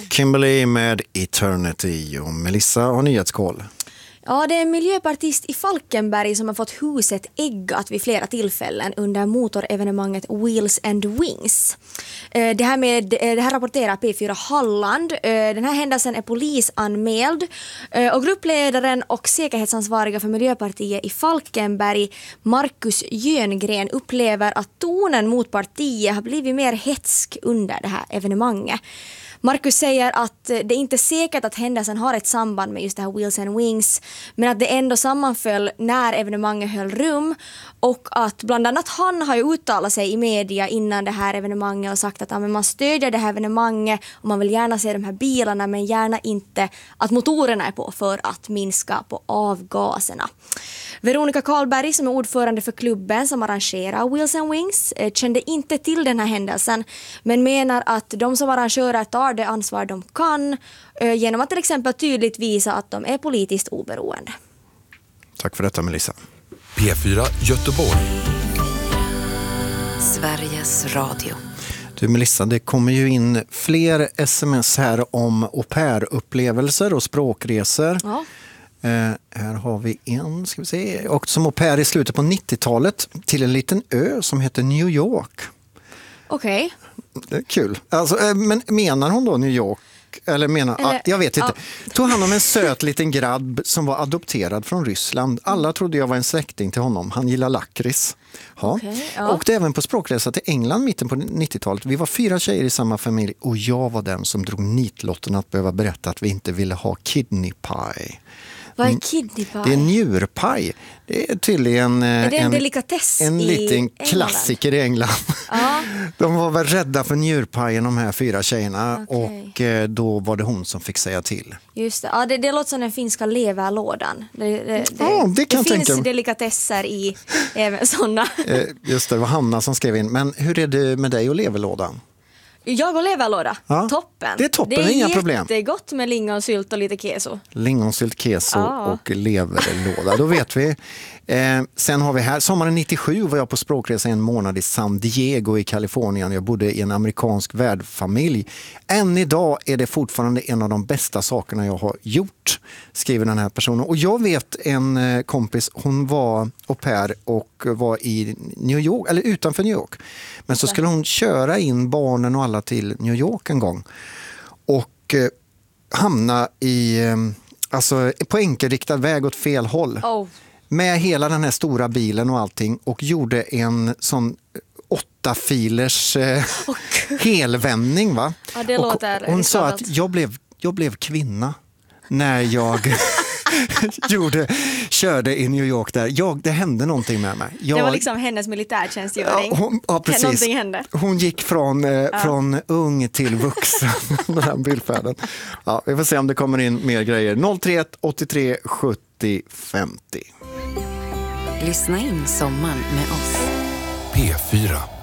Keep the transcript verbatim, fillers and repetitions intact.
Kimberly med Eternity och Melissa har nyhetskoll. Ja, det är en miljöpartist i Falkenberg som har fått huset äggat vid flera tillfällen under motorevenemanget Wheels and Wings. Det här, med, det här rapporterar P fyra Halland. Den här händelsen är polisanmäld och gruppledaren och säkerhetsansvariga för Miljöpartiet i Falkenberg, Markus Jöngren, upplever att tonen mot partiet har blivit mer hetsk under det här evenemanget. Markus säger att det inte är säkert att händelsen har ett samband med just det här Wheels and Wings, men att det ändå sammanföll när evenemanget höll rum, och att bland annat han har ju uttalat sig i media innan det här evenemanget och sagt att ja, men man stödjer det här evenemanget och man vill gärna se de här bilarna, men gärna inte att motorerna är på för att minska på avgaserna. Veronica Karlberg, som är ordförande för klubben som arrangerar Wheels and Wings, kände inte till den här händelsen, men menar att de som arrangörer tar det ansvar de kan genom att till exempel tydligt visa att de är politiskt oberoende. Tack för detta, Melissa. P fyra Göteborg. Sveriges Radio. Du Melissa, det kommer ju in fler sms här om au pair-upplevelser och språkresor. Ja. Eh, här har vi en, ska vi se, och som au pair i slutet på nittiotalet till en liten ö som heter New York. Okej. Okay. Det är kul. Alltså, eh, men menar hon då New York? Eller menar, Eller, ah, jag vet inte. Ja. Tog han om en söt liten grabb som var adopterad från Ryssland. Alla trodde jag var en släkting till honom. Han gillar lakrits. Ja. Okay, ja. Och det även på språkresa till England mitten på nittiotalet. Vi var fyra tjejer i samma familj och jag var den som drog nitlotten att behöva berätta att vi inte ville ha kidney pie. Vad är kidney pie? Det är njurpaj. Det är tydligen är det en, en delikatess en i liten England? Klassiker i England. Ja. De var väl rädda för njurpajen, de här fyra tjejerna. Okay. Och då var det hon som fick säga till. Just det. Ja, det, det låter som den finska leverlådan. Det, det, det, ja, det, kan det finns tänka. delikatesser i även sådana. Just det, det var Hanna som skrev in. Men hur är det med dig och leverlådan? Jag och leverlåda. Ja. Toppen. Det är toppen, det är inga problem. Det är jättegott med lingonsylt och lite keso. Lingonsylt, keso ja. och leverlåda. Då vet vi. Eh, sen har vi här, sommaren nittiosju var jag på språkresa en månad i San Diego i Kalifornien. Jag bodde i en amerikansk värdfamilj. Än idag är det fortfarande en av de bästa sakerna jag har gjort, skriver den här personen. Och jag vet en eh, kompis, hon var au pair och var i New York, eller utanför New York. Men så skulle hon köra in barnen och alla till New York en gång. Och eh, hamna i, eh, alltså på enkelriktad väg åt fel håll. Oh. Med hela den här stora bilen och allting, och gjorde en sån åtta filers eh, oh, helvändning, va? Ja, det och låter hon sa att jag blev, jag blev kvinna när jag gjorde, körde i New York där. Jag, det hände någonting med mig. Jag, det var liksom hennes militärtjänstgöring. Ja, hon, ja, precis. Någonting hände. Hon gick från, eh, ja. från ung till vuxen, den här bildfärden. Ja, vi får se om det kommer in mer grejer. noll tre ett åttiotre sjuttio femtio. Lyssna in sommaren med oss. P fyra.